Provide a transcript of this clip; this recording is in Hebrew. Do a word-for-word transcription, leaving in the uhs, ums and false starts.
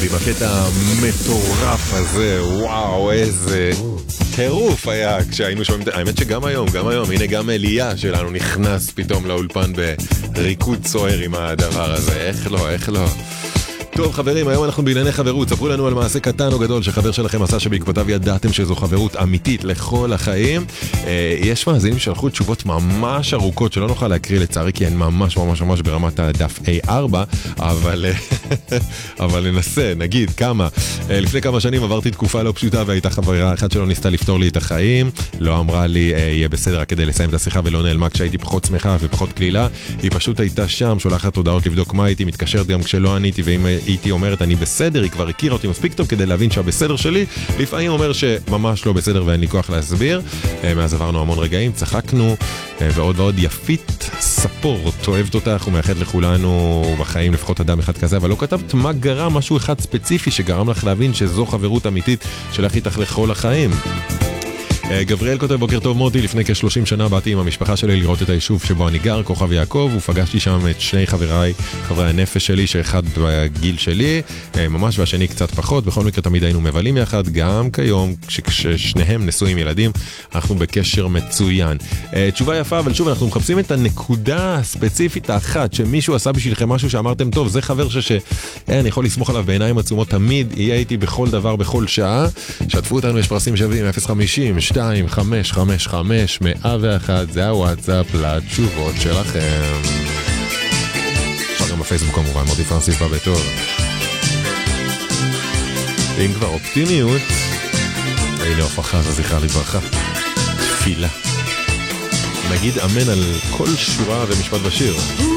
עם הקטע המטורף הזה, וואו, איזה טירוף היה כשהיינו שומעים, האמת שגם היום, גם היום, הנה גם אליה שלנו נכנס פתאום לאולפן בריקוד סוער עם הדבר הזה, איך לא, איך לא. טוב חברים, היום אנחנו בענייני חברות, ספרו לנו על מעשה קטן או גדול שחבר שלכם עשה שבעקבותיו ידעתם שזו חברות אמיתית לכל החיים. יש מאזינים שלחו תשובות ממש ארוכות שלא נוכל להקריא לצערי כי הן ממש ממש ממש ברמת הדף איי ארבע, אבל אבל ננסה, נגיד כמה. לפני כמה שנים עברתי תקופה לא פשוטה והייתה חברה אחת שלא ניסתה לפתור לי את החיים, לא אמרה לי יהיה בסדר כדי לסיים את השיחה ולא נעלמה כשהייתי פחות שמחה ופחות כלילה, היא פשוט הייתה שם, שולחת הודעות לבדוק מה הייתי, מתקשרת גם כשלא עניתי, ואם הייתי אומרת אני בסדר, היא כבר הכירה אותי מספיק טוב כדי להבין שהבסדר שלי לפעמים אומר שממש לא בסדר ואין לי כוח להסביר. מאז עברנו המון רגעים, צחקנו ועוד ועוד. יפית ספורט, אוהבת אותך ומאחד לכולנו בחיים לפחות אדם אחד כזה, אבל לא כתבת מה גרם, משהו אחד ספציפי שגרם לך להבין שזו חברות אמיתית שלך איתך לכל החיים. גבריאל כותב, בוקר טוב מוטי, לפני כ-שלושים שנה באתי עם המשפחה שלי לראות את היישוב שבו אני גר, כוכב יעקב, ופגשתי שם את שני חבריי, חברי הנפש שלי, שאחד בגיל שלי, ממש והשני קצת פחות, בכל מקרה תמיד היינו מבלים יחד, גם כיום, כששניהם נשואים ילדים, אנחנו בקשר מצוין. תשובה יפה, אבל שוב, אנחנו מחפשים את הנקודה הספציפית האחת, שמישהו עשה בשבילכם משהו שאמרתם, טוב, זה חבר שאני יכול לסמוך עליו בעיניים עצומות, תמיד יהיה איתי בכל דבר, בכל שעה. שתפו אותנו, יש פרסים שווים, אפס חמישים שתיים חמש חמש חמש מאה ואחת, זה הוואטסאפ לתשובות שלכם. אפשר גם בפייסבוק כמובן, מוטי פרנסיס בא בטוב. אם כבר אופטימיות, הנה הופכה, זכרה לברכה, תפילה. נגיד אמן על כל שורה ומשפט בשיר.